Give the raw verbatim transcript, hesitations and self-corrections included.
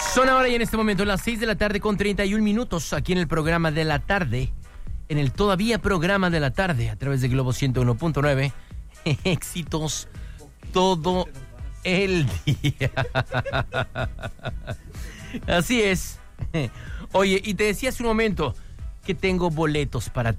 Son ahora y en este momento las seis de la tarde con treinta y un minutos aquí en el programa de la tarde, en el todavía programa de la tarde a través de Globo ciento uno punto nueve. Éxitos todo el día. Así es. Oye, y te decía hace un momento que tengo boletos para